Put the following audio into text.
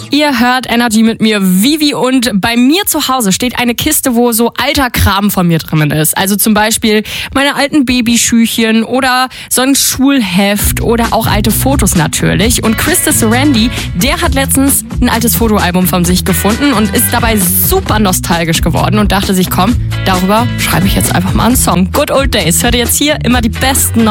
Ihr hört Energy mit mir, Vivi, und bei mir zu Hause steht eine Kiste, wo so alter Kram von mir drin ist. Also zum Beispiel meine alten Babyschüchchen oder so ein Schulheft oder auch alte Fotos natürlich. Und Christus Randy, der hat letztens ein altes Fotoalbum von sich gefunden und ist dabei super nostalgisch geworden und dachte sich, komm, darüber schreibe ich jetzt einfach mal einen Song. Good Old Days. Hört ihr jetzt hier immer die besten